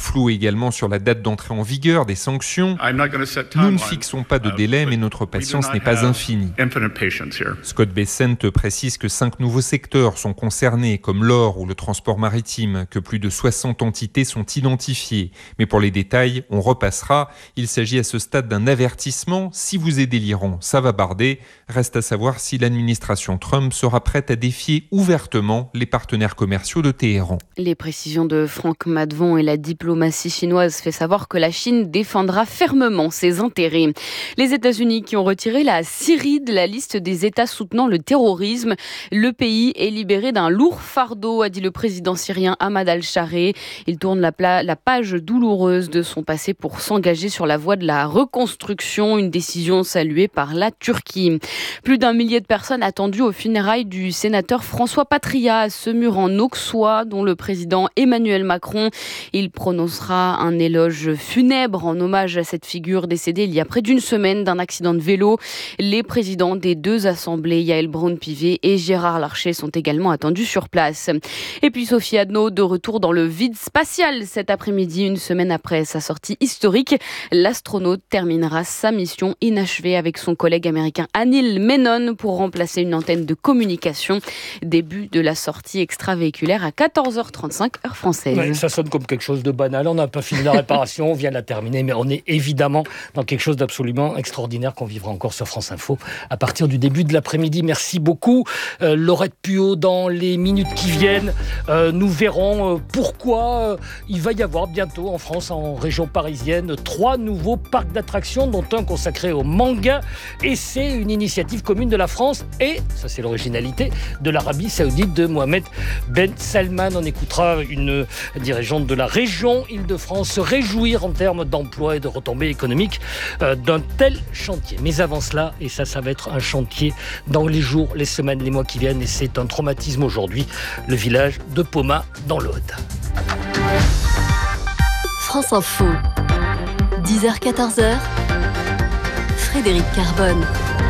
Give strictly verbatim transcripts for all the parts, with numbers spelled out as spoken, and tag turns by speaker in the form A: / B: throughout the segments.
A: flou également sur la date d'entrée en vigueur des sanctions. Nous ne fixons pas de délai, mais notre patience n'est pas infinie. Scott Bessent précise que cinq nouveaux secteurs sont concernés, comme l'or ou le transport maritime, que plus de soixante entités sont identifiées. Mais pour les détails, on repassera. Il s'agit à ce stade d'un avertissement. Si vous êtes délirant, ça va barder. Reste à savoir si l'administration Trump sera prête à défier ouvertement les partenaires commerciaux de Téhéran.
B: Les précisions de Franck Madvon et la diplomatie chinoise fait savoir que la Chine défendra fermement ses intérêts. Les États-Unis qui ont retiré la Syrie de la liste des États soutenant le terrorisme. Le pays est libéré d'un lourd fardeau, a dit le président syrien Ahmad al-Chareh. Il tourne la, pla- la page douloureuse de son passé pour s'engager sur la voie de la reconstruction, une décision saluée par la Turquie. Plus d'un millier de personnes attendues aux funérailles du sénateur François Patria à Semur en Auxois, dont le président Emmanuel Macron. Il prononcera un éloge funèbre en hommage à cette figure décédée il y a près d'une semaine d'un accident de vélo. Les présidents des deux assemblées, Yael Braun-Pivet et Gérard Larcher, sont également attendus sur place. Et puis Sophie Adno, de retour dans le vide spatial cet après-midi, une semaine après sa sortie historique. L'astronaute terminera sa mission inachevée avec son collègue américain Anil Menon pour remplacer une antenne de communication. Début de la sortie extravéhiculaire à quatorze heures trente-cinq, heure française.
C: Ouais, ça sonne comme quelque chose de banal. On n'a pas fini la réparation, on vient de la terminer, mais on est évidemment dans quelque chose d'absolument extraordinaire qu'on vivra encore sur France Info à partir du début de l'après-midi. Merci beaucoup, euh, Laurette Puot. Dans les minutes qui viennent, euh, nous verrons euh, pourquoi euh, il va y avoir bientôt en France, en région parisienne, trois nouveaux parcs d'attractions, dont un consacré au manga. Et c'est une initiative commune de la France et, ça c'est l'originalité, de l'Arabie Saoudite de Mohamed Ben Salman. On écoutera une dirigeante de la région Île-de-France se réjouir en termes d'emploi et de retombées économiques euh, d'un tel chantier. Mais avant cela, et ça, ça va être un chantier dans les jours, les semaines, les mois qui viennent, et c'est un traumatisme aujourd'hui, le village de Poma dans l'Aude.
D: France Info, dix heures quatorze heures, Frédéric Carbone.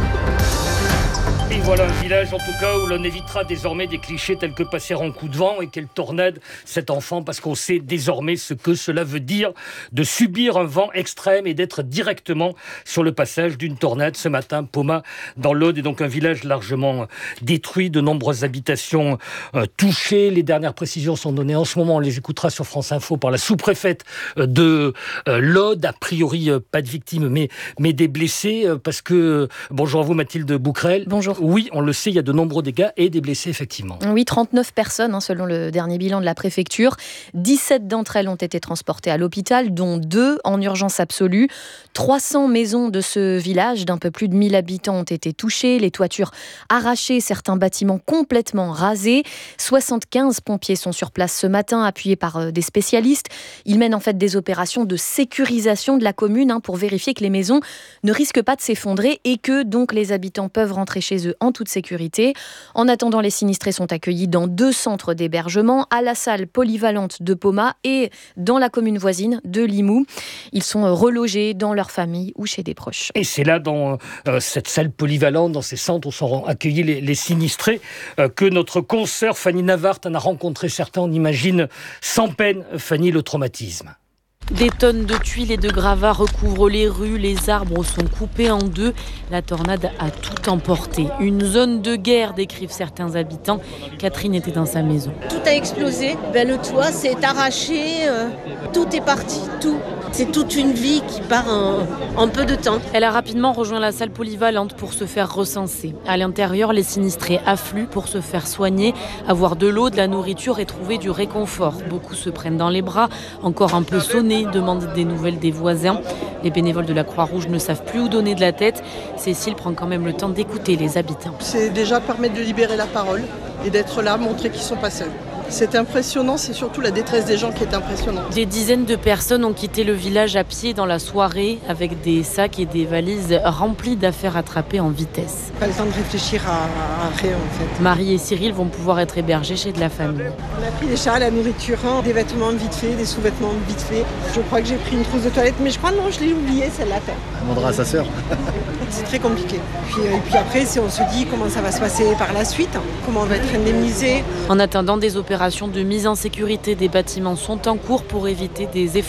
C: Et voilà un village en tout cas où l'on évitera désormais des clichés tels que passer en coup de vent et quelle tornade cet enfant, parce qu'on sait désormais ce que cela veut dire de subir un vent extrême et d'être directement sur le passage d'une tornade. Ce matin, Poma dans l'Aude est donc un village largement détruit, de nombreuses habitations euh, touchées. Les dernières précisions sont données en ce moment, on les écoutera sur France Info par la sous-préfète de euh, l'Aude. A priori, euh, pas de victimes mais, mais des blessés euh, parce que... Euh, bonjour à vous Mathilde Bouquerel.
E: Bonjour.
C: Oui, on le sait, il y a de nombreux dégâts et des blessés, effectivement.
E: Oui, trente-neuf personnes, hein, selon le dernier bilan de la préfecture. dix-sept d'entre elles ont été transportées à l'hôpital, dont deux en urgence absolue. trois cents maisons de ce village d'un peu plus de mille habitants ont été touchées, les toitures arrachées, certains bâtiments complètement rasés. soixante-quinze pompiers sont sur place ce matin, appuyés par euh, des spécialistes. Ils mènent en fait des opérations de sécurisation de la commune hein, pour vérifier que les maisons ne risquent pas de s'effondrer et que donc les habitants peuvent rentrer chez eux en toute sécurité. En attendant, les sinistrés sont accueillis dans deux centres d'hébergement, à la salle polyvalente de Poma et dans la commune voisine de Limoux. Ils sont relogés dans leur famille ou chez des proches.
C: Et c'est là, dans euh, cette salle polyvalente, dans ces centres où sont accueillis les, les sinistrés, euh, que notre consoeur Fanny Navart en a rencontré certains. On imagine sans peine, Fanny, le traumatisme.
F: Des tonnes de tuiles et de gravats recouvrent les rues, les arbres sont coupés en deux. La tornade a tout emporté. Une zone de guerre, décrivent certains habitants. Catherine était dans sa maison.
G: Tout a explosé, ben, le toit s'est arraché, euh, tout est parti, tout. C'est toute une vie qui part en, en peu de temps.
F: Elle a rapidement rejoint la salle polyvalente pour se faire recenser. À l'intérieur, les sinistrés affluent pour se faire soigner, avoir de l'eau, de la nourriture et trouver du réconfort. Beaucoup se prennent dans les bras, encore un peu sonnés, demandent des nouvelles des voisins. Les bénévoles de la Croix-Rouge ne savent plus où donner de la tête. Cécile prend quand même le temps d'écouter les habitants.
H: C'est déjà permettre de libérer la parole et d'être là, montrer qu'ils ne sont pas seuls. C'est impressionnant, c'est surtout la détresse des gens qui est impressionnante.
F: Des dizaines de personnes ont quitté le village à pied dans la soirée avec des sacs et des valises remplies d'affaires attrapées en vitesse.
H: Pas le temps de réfléchir à, à rien en fait.
F: Marie et Cyril vont pouvoir être hébergés chez de la famille.
H: On a pris des chats, la nourriture, hein, des vêtements vite faits, des sous-vêtements vite faits. Je crois que j'ai pris une trousse de toilette, mais je crois non, je l'ai oubliée celle-là.
I: On demandera à sa sœur.
H: C'est très compliqué. Puis, et puis après, c'est, on se dit comment ça va se passer par la suite, comment on va être indemnisé.
F: En attendant, des opérations de mise en sécurité des bâtiments sont en cours pour éviter des effets